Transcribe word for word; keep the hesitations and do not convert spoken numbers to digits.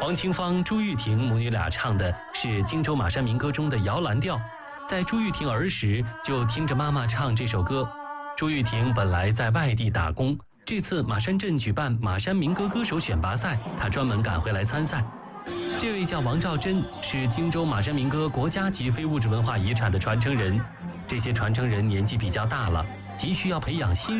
王清芳、朱玉婷母女俩唱的是荆州马山民歌中的摇篮调。在朱玉婷儿时就听着妈妈唱这首歌。朱玉婷本来在外地打工，这次马山镇举办马山民歌歌手选拔赛，她专门赶回来参赛。这位叫王兆珍，是荆州马山民歌国家级非物质文化遗产的传承人。这些传承人年纪比较大了，急需要培养新